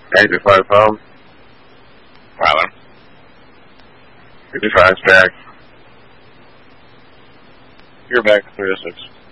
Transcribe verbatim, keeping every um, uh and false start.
eighty-five home. Tyler. fifty-five back. You're back to three oh six.